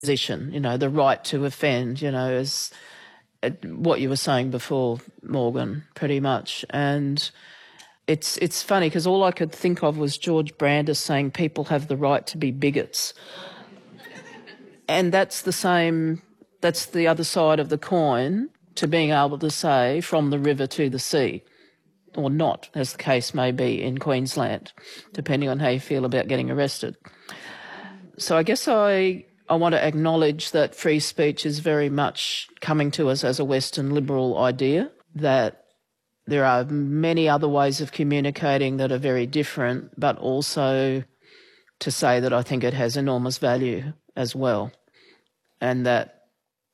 position, the right to offend, as what you were saying before, Morgan, pretty much. And it's funny because all I could think of was George Brandis saying people have the right to be bigots. And that's the other side of the coin to being able to say from the river to the sea, or not, as the case may be in Queensland, depending on how you feel about getting arrested. So I guess I want to acknowledge that free speech is very much coming to us as a Western liberal idea, that there are many other ways of communicating that are very different, but also to say that I think it has enormous value as well, and that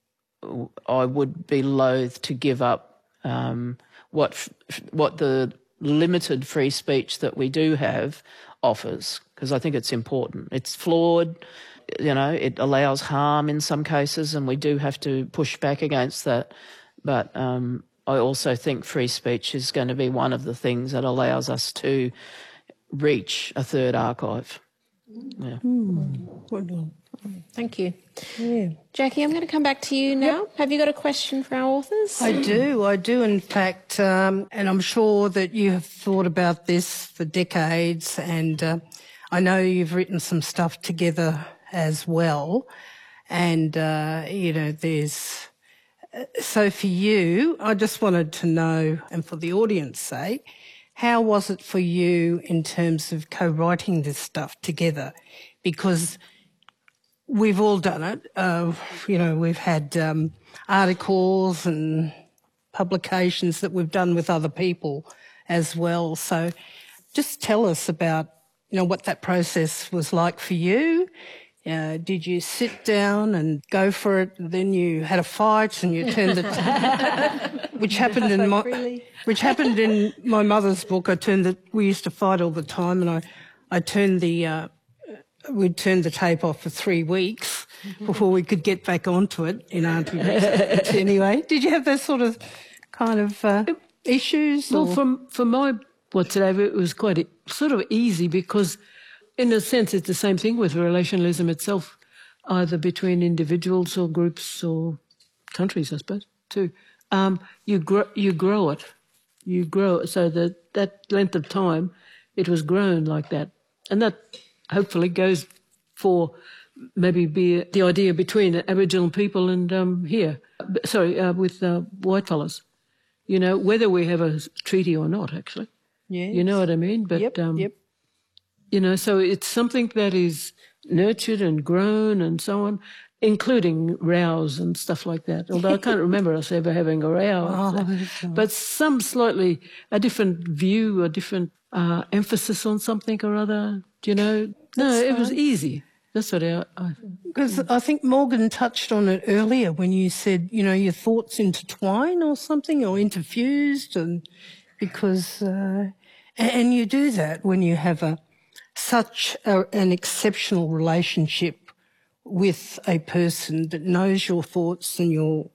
I would be loath to give up what the limited free speech that we do have offers, because I think it's important. It's flawed, it allows harm in some cases, and we do have to push back against that. But I also think free speech is going to be one of the things that allows us to reach a third archive. Yeah. Thank you. Yeah. Jackie, I'm going to come back to you now. Yep. Have you got a question for our authors? I do in fact, and I'm sure that you have thought about this for decades, and I know you've written some stuff together as well, and, there's... So for you, I just wanted to know, and for the audience's sake, how was it for you in terms of co-writing this stuff together? Because we've all done it. We've had articles and publications that we've done with other people as well. So just tell us about, what that process was like for you. Did you sit down and go for it, and then you had a fight and you turned the which happened in my mother's book. We used to fight all the time, and I turned we'd turn the tape off for 3 weeks before we could get back onto it in Auntie Bess. Anyway, did you have those sort of kind of issues? Well, for my whatsoever, it was quite sort of easy because, in a sense, it's the same thing with relationalism itself, either between individuals or groups or countries, I suppose, too. You grow it. You grow it so that length of time it was grown like that. And that hopefully goes for maybe the idea between Aboriginal people and with white fellas. Whether we have a treaty or not, actually. Yes. You know what I mean? But, yep. So it's something that is nurtured and grown and so on, including rows and stuff like that. Although I can't remember us ever having a row. But some slightly a different view, a different emphasis on something or other, No, it was easy. That's what I because I think Morgan touched on it earlier when you said, your thoughts intertwine or something, or interfused, and because and you do that when you have such an exceptional relationship with a person that knows your thoughts and your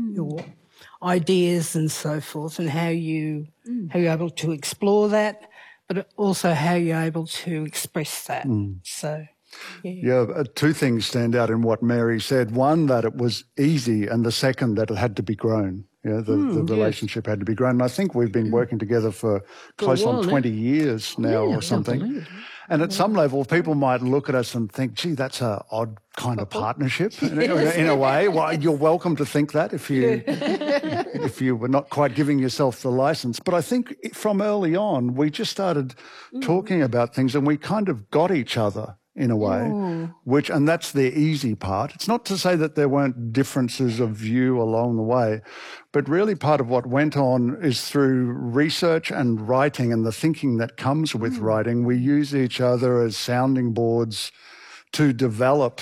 ideas and so forth, and how you're able to explore that, but also how you're able to express that. So, two things stand out in what Mary said. One, that it was easy, and the second, that it had to be grown. The relationship had to be grown. And I think we've been working together for close on 20 years now or something. And at some level, people might look at us and think, gee, that's an odd kind of partnership in a way. Well, you're welcome to think that if you were not quite giving yourself the license. But I think from early on, we just started talking about things, and we kind of got each other in a way, and that's the easy part. It's not to say that there weren't differences of view along the way, but really part of what went on is through research and writing and the thinking that comes with writing. We use each other as sounding boards to develop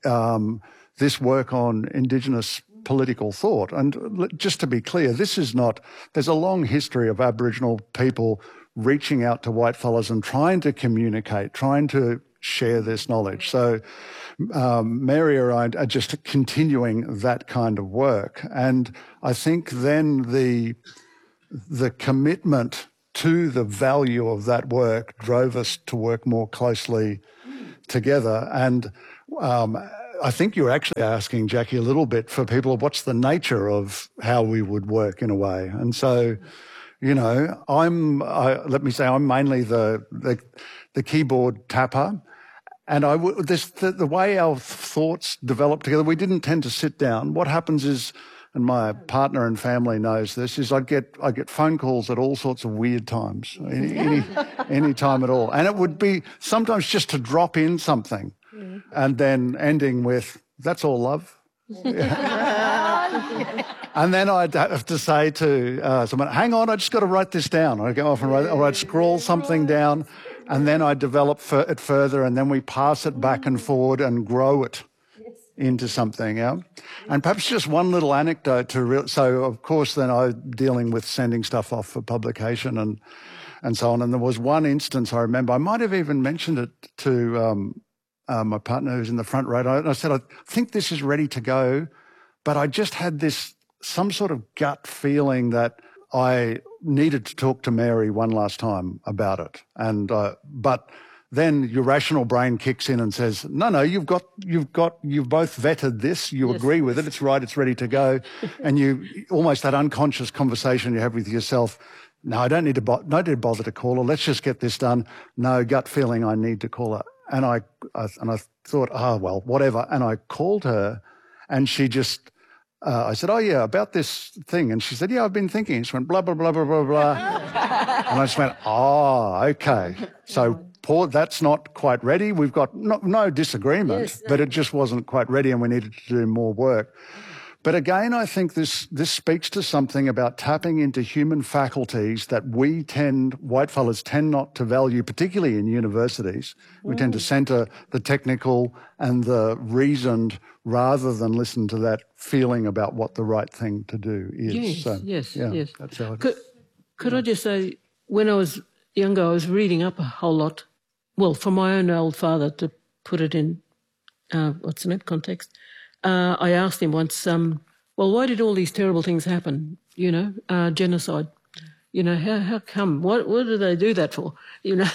this work on Indigenous political thought. And just to be clear, there's a long history of Aboriginal people reaching out to whitefellas and trying to communicate, trying to share this knowledge. So Mary and I are just continuing that kind of work. And I think then the commitment to the value of that work drove us to work more closely together. And I think you're actually asking, Jackie, a little bit for people, what's the nature of how we would work in a way? And so, you know, let me say I'm mainly the keyboard tapper. And the way our thoughts develop together, we didn't tend to sit down. What happens is, and my partner and family knows this, is I get phone calls at all sorts of weird times, any time at all. And it would be sometimes just to drop in something and then ending with, that's all, love. And then I'd have to say to someone, hang on, I just got to write this down. I'd go off and write, or I'd scroll something down, and then I'd develop it further, and then we pass it back and forward and grow it into something. Yeah? And perhaps just one little anecdote so of course then I'm dealing with sending stuff off for publication and so on. And there was one instance I remember, I might have even mentioned it to my partner who's in the front row. I said, I think this is ready to go, but I just had some sort of gut feeling that I needed to talk to Mary one last time about it. And but then your rational brain kicks in and says, no, you've both vetted this, you agree with it, it's right, it's ready to go. And you almost that unconscious conversation you have with yourself, no, I don't need to bother to call her, let's just get this done. No, gut feeling, I need to call her. And I thought, well, whatever. And I called her, and she just, I said, oh, yeah, about this thing. And she said, yeah, I've been thinking. She went, blah, blah, blah, blah, blah, blah. And I just went, okay. So that's not quite ready. We've got no disagreement, but it just wasn't quite ready, and we needed to do more work. But again, I think this speaks to something about tapping into human faculties that whitefellas tend not to value, particularly in universities. We tend to centre the technical and the reasoned rather than listen to that feeling about what the right thing to do is. Yes. That's how Could I just say, when I was younger, I was reading up a whole lot. Well, from my own old father, to put it in, context. I asked him once, well, why did all these terrible things happen? You know, genocide. You know, how come? What do they do that for? You know,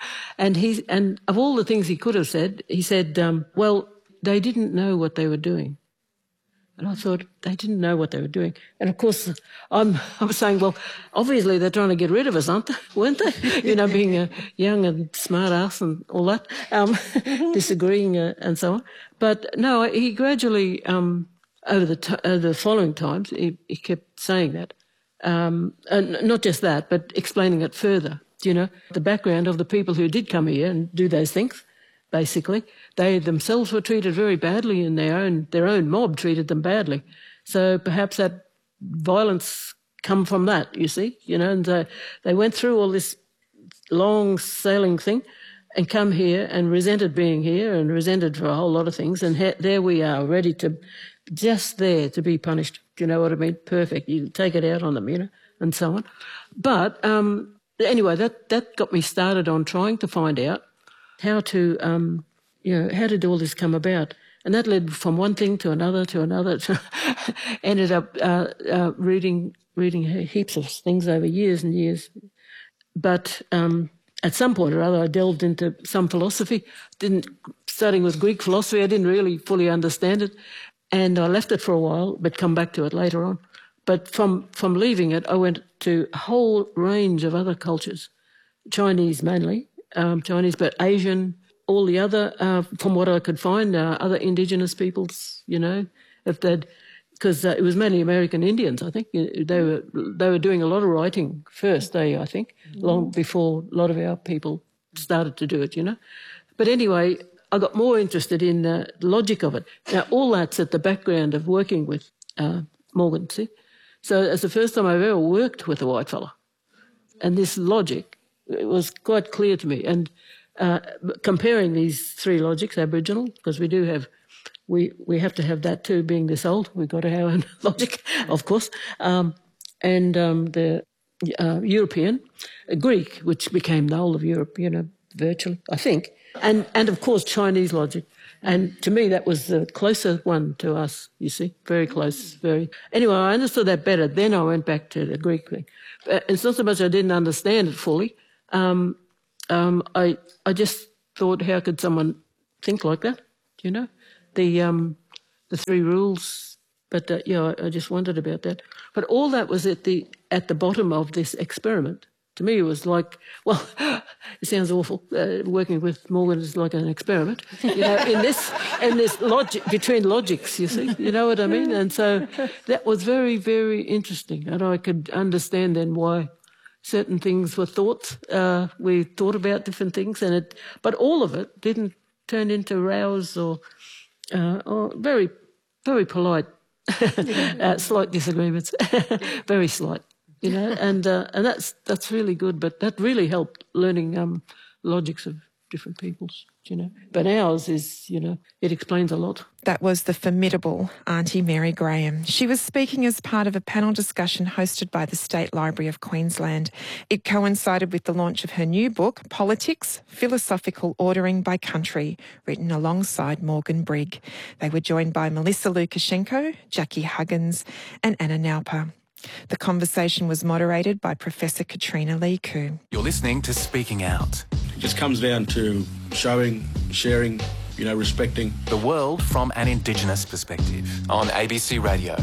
and of all the things he could have said, he said, well, they didn't know what they were doing. And I thought, they didn't know what they were doing. And of course, I'm saying, well, obviously they're trying to get rid of us, weren't they? You know, being a young and smart ass and all that, disagreeing and so on. But no, he gradually, over the following times, he kept saying that. And not just that, but explaining it further. You know, the background of the people who did come here and do those things. Basically, they themselves were treated very badly, and their own mob treated them badly. So perhaps that violence come from that, you see, you know. And they went through all this long sailing thing, and come here and resented being here, and resented for a whole lot of things. And there we are, ready to, just there to be punished. Do you know what I mean? Perfect. You take it out on them, you know, and so on. But anyway, that got me started on trying to find out how to, how did all this come about? And that led from one thing to another, ended up reading heaps of things over years and years. But at some point or other, I delved into some philosophy. Studying with Greek philosophy, I didn't really fully understand it, and I left it for a while, but come back to it later on. But from leaving it, I went to a whole range of other cultures, Chinese mainly. Chinese, but Asian, all the other, from what I could find, other indigenous peoples, you know, because it was mainly American Indians, I think. They were doing a lot of writing first, I think, long before a lot of our people started to do it, you know. But anyway, I got more interested in the logic of it. Now, all that's at the background of working with Morgan, see. So it's the first time I've ever worked with a white fella. And this logic, it was quite clear to me. And comparing these three logics, Aboriginal, because we have to have that too, being this old, we've got to have our own logic, of course, and the European, Greek, which became the whole of Europe, you know, virtually, I think, and of course Chinese logic. And to me, that was the closer one to us, you see, very close, very. Anyway, I understood that better. Then I went back to the Greek thing. It's not so much I didn't understand it fully. I just thought, how could someone think like that, you know? the 3 rules. But I just wondered about that. But all that was at the bottom of this experiment. To me, it was like, well, it sounds awful. Working with Morgan is like an experiment, in this logic between logics. You see, you know what I mean? And so that was very, very interesting, and I could understand then why certain things were thought. We thought about different things, but all of it didn't turn into rows or very, very polite, slight disagreements, very slight. And that's really good. But that really helped learning logics of different peoples, But ours is, it explains a lot. That was the formidable Auntie Mary Graham. She was speaking as part of a panel discussion hosted by the State Library of Queensland. It coincided with the launch of her new book, Politics, Philosophical Ordering by Country, written alongside Morgan Brigg. They were joined by Melissa Lukashenko, Jackie Huggins and Anna Nauper. The conversation was moderated by Professor Katrina Lee Koo. You're listening to Speaking Out. It just comes down to showing, sharing, respecting. The world from an Indigenous perspective on ABC Radio.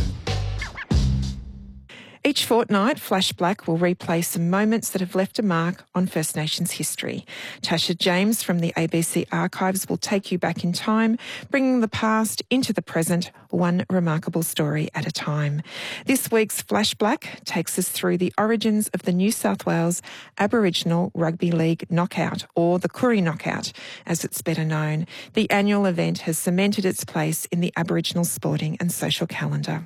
Each fortnight, Flash Black will replay some moments that have left a mark on First Nations history. Tasha James from the ABC Archives will take you back in time, bringing the past into the present, one remarkable story at a time. This week's Flash Black takes us through the origins of the New South Wales Aboriginal Rugby League Knockout, or the Koori Knockout, as it's better known. The annual event has cemented its place in the Aboriginal sporting and social calendar.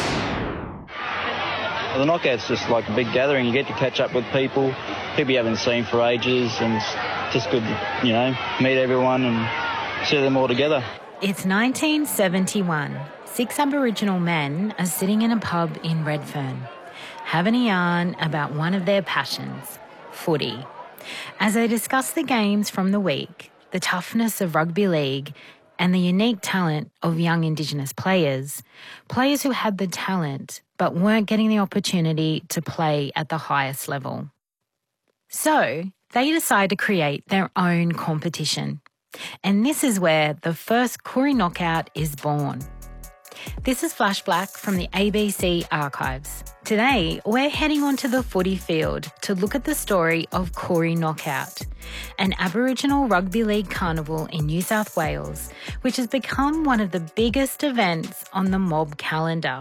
The knockout's just like a big gathering. You get to catch up with people you haven't seen for ages, and it's just good, meet everyone and see them all together. It's 1971. 6 Aboriginal men are sitting in a pub in Redfern, having a yarn about one of their passions, footy. As they discuss the games from the week, the toughness of rugby league, and the unique talent of young Indigenous players who had the talent but weren't getting the opportunity to play at the highest level. So they decide to create their own competition. And this is where the first Koori Knockout is born. This is Flash Black from the ABC Archives. Today, we're heading onto the footy field to look at the story of Koori Knockout, an Aboriginal rugby league carnival in New South Wales, which has become one of the biggest events on the mob calendar.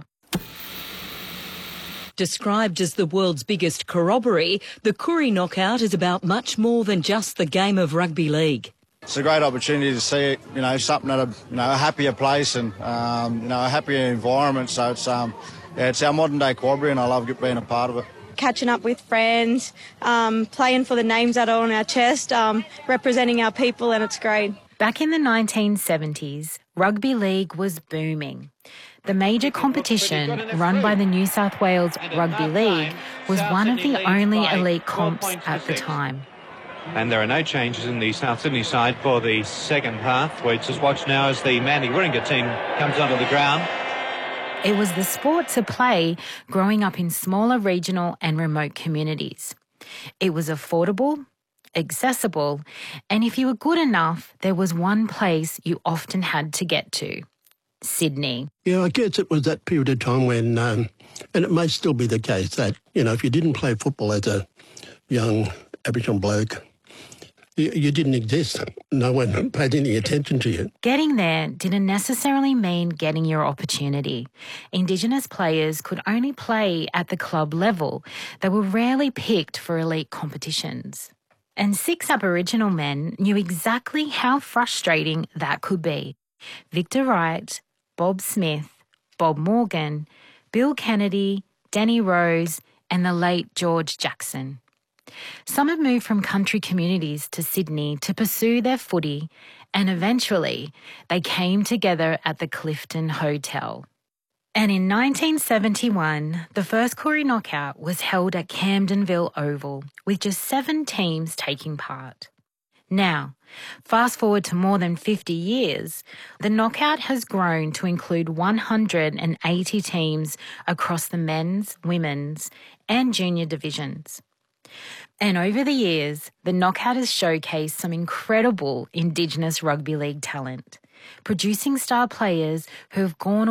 Described as the world's biggest corroboree, the Koori Knockout is about much more than just the game of rugby league. It's a great opportunity to see, something at a happier place and, a happier environment. So it's our modern day corroboree, and I love being a part of it. Catching up with friends, playing for the names that are on our chest, representing our people, and it's great. Back in the 1970s, rugby league was booming. The major competition run by the New South Wales Rugby League was one of the only elite comps at the time. And there are no changes in the South Sydney side for the second half. We just watch now as the Mandy Warringah team comes onto the ground. It was the sport to play growing up in smaller regional and remote communities. It was affordable, accessible, and if you were good enough, there was one place you often had to get to: Sydney. Yeah, I guess it was that period of time when, and it may still be the case, that, if you didn't play football as a young Aboriginal bloke, you didn't exist. No one paid any attention to you. Getting there didn't necessarily mean getting your opportunity. Indigenous players could only play at the club level. They were rarely picked for elite competitions. And 6 Aboriginal men knew exactly how frustrating that could be. Victor Wright, Bob Smith, Bob Morgan, Bill Kennedy, Danny Rose, and the late George Jackson. Some had moved from country communities to Sydney to pursue their footy, and eventually they came together at the Clifton Hotel. And in 1971, the first Koori Knockout was held at Camdenville Oval, with just 7 teams taking part. Now, fast forward to more than 50 years, the knockout has grown to include 180 teams across the men's, women's, and junior divisions. And over the years, the knockout has showcased some incredible Indigenous rugby league talent. producing star players who have gone